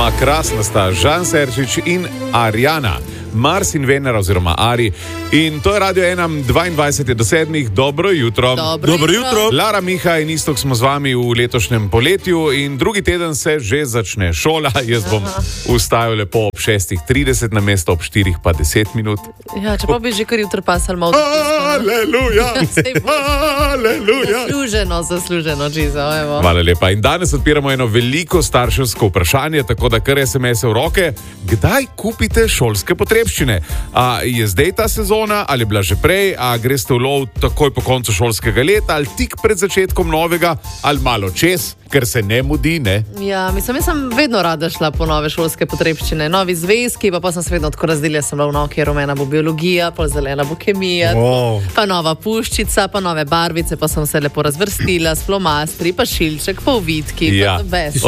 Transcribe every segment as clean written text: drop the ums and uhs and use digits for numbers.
Ma krasna sta Žan Serčič in Arjana. Mars in Venera oziroma Ari. In to je Radio 1, 22 do 7. Dobro jutro. Dobro jutro. Lara, Miha in Istok smo z vami v letošnjem poletju in drugi teden se že začne šola. Jaz bom vstajal lepo ob 6:30 na mesto ob 4 pa 10 minut. Ja, če pa bi že kar jutro pasal malo. Aleluja! Aleluja! Zasluženo, Giza, evo. Hvala lepa. In danes odpiramo eno veliko starševsko vprašanje, tako da kar SMS-e v roke. Kdaj kupite šolske potrebščine? A je zdaj ta sezona, ali je bila že prej, a greste v lov takoj po koncu šolskega leta, ali tik pred začetkom novega, ali malo čez, ker se ne mudi, ne? Ja, jaz sem vedno rada šla po nove šolske potrebščine, novi zvezki, pa sem se vedno tako razdelila, sem bila v noki, rumena bo biologija, pol zelena bo kemija, pa nova puščica, pa nove barvice, pa sem se lepo razvrstila s flomastri, pa šilček, pa uvitki, ja.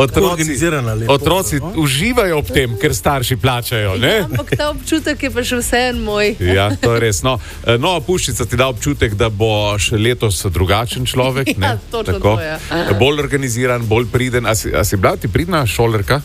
Pa Otroci uživajo ob tem, ker starši plačajo, ne? Ja, ampak ta občutek je pa še vse en moj. Ja, to je res. No, nova puščica ti da občutek, da boš letos drugačen človek, ne? Ja, točno to je. Bolj organiziran, bolj priden. A si bila ti pridna šolerka?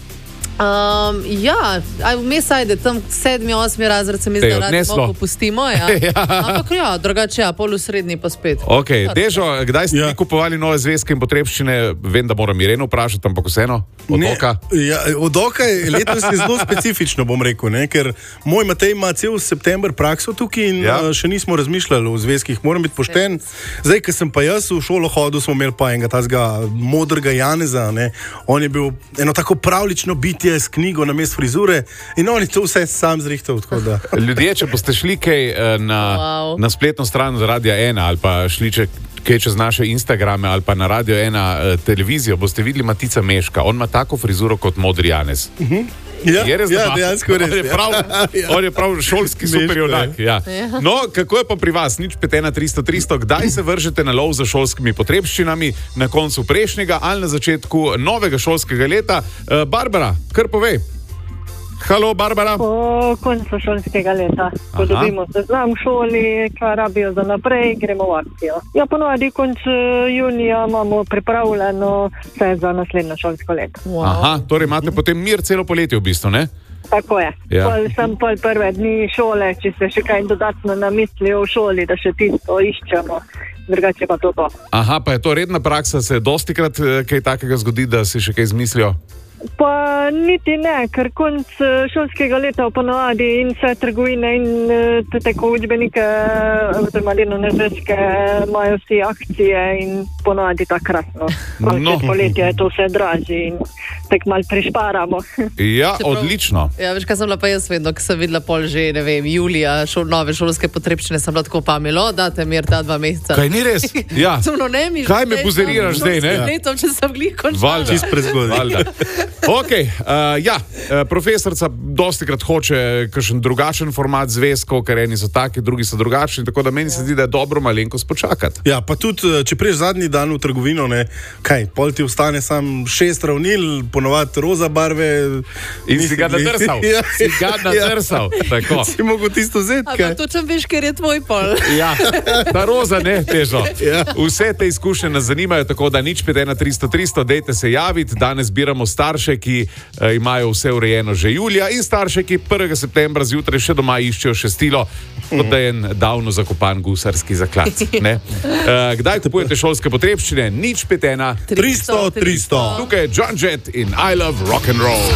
Ja, vmes ajde, tam 7. 8. razred se mi zdaj radi malo popustimo, ja. Ampak ja, drugače ja, pol v srednji pa spet. Ok, Dežo, kdaj ste kupovali nove zvezke in potrebščine? Vem, da moram Ireno vprašati, ampak vseeno, od oka? Ja, od oka je letos zelo specifično, bom rekel, ne? Ker moj Matej ima cel september prakso tukaj in še nismo razmišljali o zvezkih, moram biti pošten. Zdaj, ko sem pa jaz v šolo hodil, smo imeli pa enega tazga modrega Janeza, ne? On je bil eno tako pravlično biti s knjigo na mesto frizure in on je to vse sam zrihtal. Ljudje, če boste šli kaj na spletno stran Radia 1 ali pa šli kaj čez naše Instagrame ali pa na Radio 1 televizijo, boste videli Matica Meška. On ima tako frizuro kot modri Janez. Ja, dejansko res. On je prav šolski superjunak. Ja. No, kako je pa pri vas? Nič 51300. Kdaj se vržete na lov za šolskimi potrebščinami? Na koncu prejšnjega ali na začetku novega šolskega leta? Barbara, kar povej. Halo, Barbara. Po koncu šolskega leta, ko dobimo seznam v šoli, kaj rabijo za naprej, gremo v akcijo. Ja, ponovadi konc junija imamo pripravljeno vse za naslednjo šolsko leto. Aha, torej imate potem mir celo poletje v bistvu, ne? Tako je. Ja. Sem prve dni šole, če se še kaj dodatno namislijo v šoli, da še tisto iščemo. Drugače pa to. Aha, pa je to redna praksa, se dostikrat kaj takega zgodi, da si še kaj izmislijo? Pa niti ne, ker konc šolskega leta ponovadi in vse trgovine in tako učbenike, oziroma delovne zvezke imajo vsi akcije in ponovadi tako krasno. Poletje je to vse dražje in tako malo prišparamo. Ja, odlično. Ja, veš, kaj sem bila pa jaz vedno, ko sem videla pol že, ne vem, julija, nove šolske potrebščine, sem bila tako pamilo, date mir ta 2 meseca. Kaj ni res? Ja. Kaj me buzeriraš zdaj, ne? Letom, če sem glih končala. Čist prezgodaj. Ok, profesorca dostikrat hoče kakšen drugačen format zvezkov, ker eni so taki, drugi so drugačni, tako da meni se zdi, da je dobro malenkost počakati. Ja, pa tudi, če priješ zadnji dan v trgovino, ne, kaj, pol ti ostane sam 6 ravnil, ponovadi roza barve. In si ga nadrsal. Si ga nadrsal, tako. Si mogel tisto vzeti, kaj? A točem veš, ker je tvoj pol. Ja, ta roza, ne, Težo. Vse te izkušnje nas zanimajo, tako da nič 51300, dejte se javiti, danes zbiramo starše, ki imajo vse urejeno že julija in starše, ki 1. septembra zjutraj še doma iščejo šestilo, kot da je en davno zakopan gusarski zaklad. Kdaj kupujete šolske potrebščine? Nič 51300. Tukaj je John Jett in I Love Rock and Roll.